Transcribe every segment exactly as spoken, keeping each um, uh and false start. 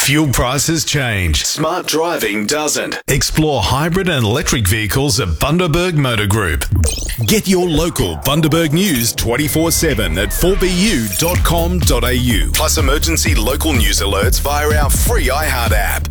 Fuel prices change. Smart driving doesn't. Explore hybrid and electric vehicles at Bundaberg Motor Group. Get your local Bundaberg news twenty-four seven at four b u dot com dot a u. Plus emergency local news alerts via our free iHeart app.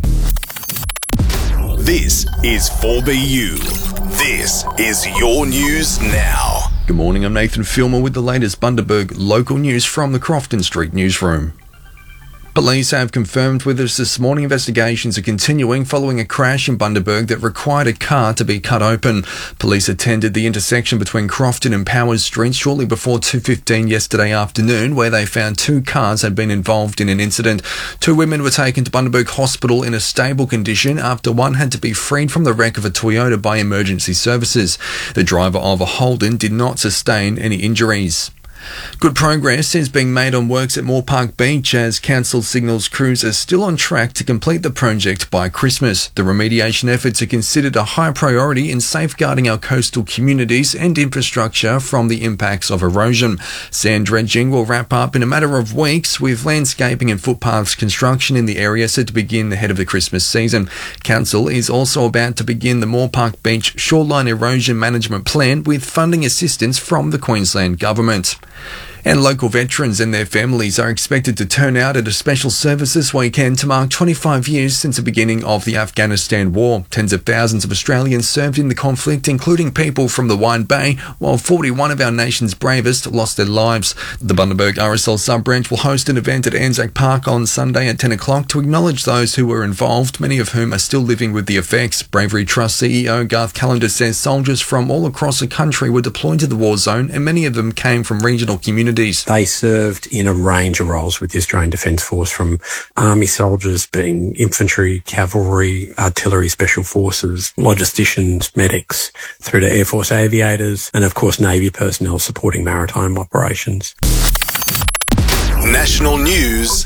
This is four B U. This is your news now. Good morning, I'm Nathan Filmer with the latest Bundaberg local news from the Crofton Street newsroom. Police have confirmed with us this morning investigations are continuing following a crash in Bundaberg that required a car to be cut open. Police attended the intersection between Crofton and Powers Streets shortly before two fifteen yesterday afternoon, where they found two cars had been involved in an incident. Two women were taken to Bundaberg Hospital in a stable condition after one had to be freed from the wreck of a Toyota by emergency services. The driver of a Holden did not sustain any injuries. Good progress is being made on works at Moore Park Beach as council signals crews are still on track to complete the project by Christmas. The remediation efforts are considered a high priority in safeguarding our coastal communities and infrastructure from the impacts of erosion. Sand dredging will wrap up in a matter of weeks, with landscaping and footpaths construction in the area set to begin ahead of the Christmas season. Council is also about to begin the Moore Park Beach Shoreline Erosion Management Plan with funding assistance from the Queensland Government. And local veterans and their families are expected to turn out at a special service this weekend to mark twenty-five years since the beginning of the Afghanistan war. Tens of thousands of Australians served in the conflict, including people from the Wide Bay, while forty-one of our nation's bravest lost their lives. The Bundaberg R S L sub-branch will host an event at Anzac Park on Sunday at ten o'clock to acknowledge those who were involved, many of whom are still living with the effects. Bravery Trust C E O Garth Callender says soldiers from all across the country were deployed to the war zone, and many of them came from regional communities. They served in a range of roles with the Australian Defence Force, from army soldiers being infantry, cavalry, artillery, special forces, logisticians, medics, through to Air Force aviators, and of course Navy personnel supporting maritime operations. National news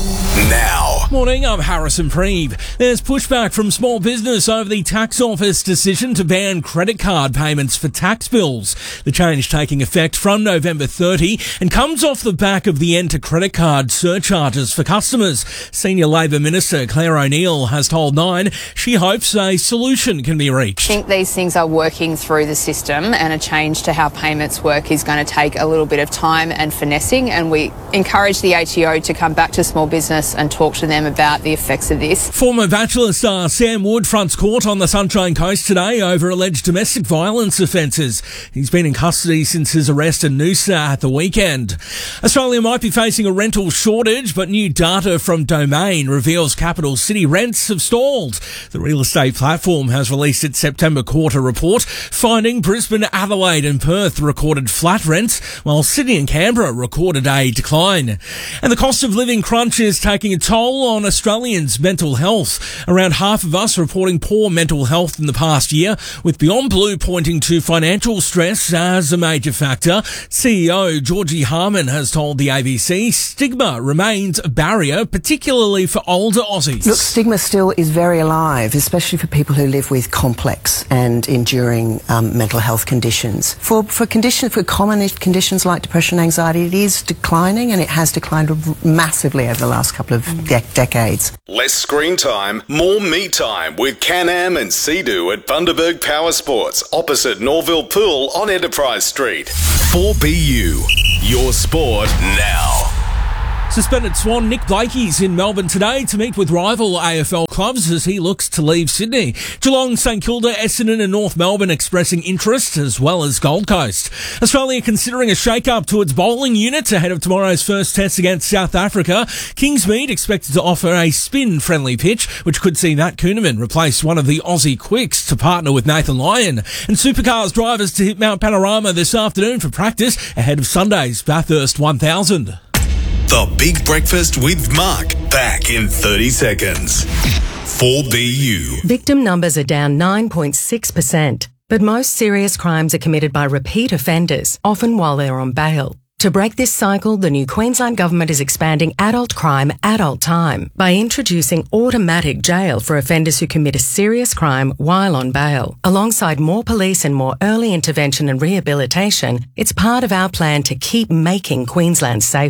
now. Morning, I'm Harrison Preeve. There's pushback from small business over the tax office decision to ban credit card payments for tax bills. The change taking effect from November thirtieth and comes off the back of the end to credit card surcharges for customers. Senior Labor Minister Claire O'Neill has told Nine she hopes a solution can be reached. I think these things are working through the system, and a change to how payments work is going to take a little bit of time and finessing, and we encourage the A T O to come back to small business and talk to them about the effects of this. Former Bachelor star Sam Wood fronts court on the Sunshine Coast today over alleged domestic violence offences. He's been in custody since his arrest in Noosa at the weekend. Australia might be facing a rental shortage, but new data from Domain reveals capital city rents have stalled. The real estate platform has released its September quarter report, finding Brisbane, Adelaide and Perth recorded flat rents, while Sydney and Canberra recorded a decline. And the cost of living crunch is taking a toll on Australians' mental health. Around half of us reporting poor mental health in the past year, with Beyond Blue pointing to financial stress as a major factor. C E O Georgie Harman has told the A B C stigma remains a barrier, particularly for older Aussies. Look, stigma still is very alive, especially for people who live with complex and enduring um, mental health conditions. For for conditions, for common conditions like depression and anxiety, it is declining, and it has declined massively over the last couple of de- decades. Less screen time, more me time with Can-Am and Sea-Doo at Bundaberg Power Sports, opposite Norville Pool on Enterprise Street. four B U, your sport now. Suspended Swan Nick Blakey's in Melbourne today to meet with rival A F L clubs as he looks to leave Sydney. Geelong, St Kilda, Essendon and North Melbourne expressing interest, as well as Gold Coast. Australia considering a shake-up to its bowling unit ahead of tomorrow's first test against South Africa. Kingsmead expected to offer a spin-friendly pitch, which could see Matt Kuhneman replace one of the Aussie quicks to partner with Nathan Lyon. And Supercars drivers to hit Mount Panorama this afternoon for practice ahead of Sunday's Bathurst one thousand. The Big Breakfast with Mark, back in thirty seconds. four B U. Victim numbers are down nine point six percent, but most serious crimes are committed by repeat offenders, often while they're on bail. To break this cycle, the new Queensland Government is expanding adult crime, adult time by introducing automatic jail for offenders who commit a serious crime while on bail. Alongside more police and more early intervention and rehabilitation, it's part of our plan to keep making Queensland safer.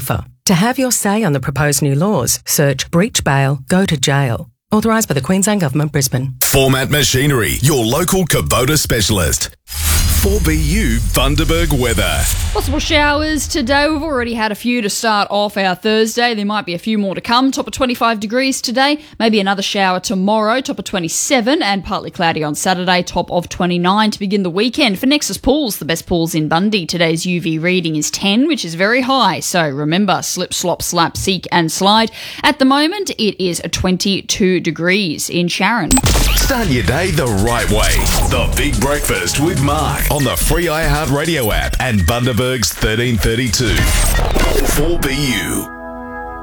To have your say on the proposed new laws, search breach bail, go to jail. Authorised by the Queensland Government, Brisbane. Format Machinery, your local Kubota specialist. four B U Bundaberg weather. Possible showers today. We've already had a few to start off our Thursday. There might be a few more to come. Top of twenty-five degrees today. Maybe another shower tomorrow. Top of twenty-seven and partly cloudy on Saturday. Top of twenty-nine to begin the weekend. For Nexus Pools, the best pools in Bundy, today's U V reading is ten, which is very high. So remember, slip, slop, slap, seek and slide. At the moment, it is twenty-two degrees in Sharon. Start your day the right way. The Big Breakfast with Mark on the free iHeartRadio app and Bundaberg's thirteen thirty-two. four B U.